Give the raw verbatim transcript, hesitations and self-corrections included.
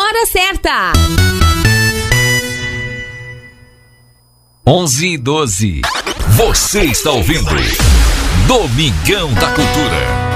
hora certa. onze e doze. Você está ouvindo Domingão da Cultura.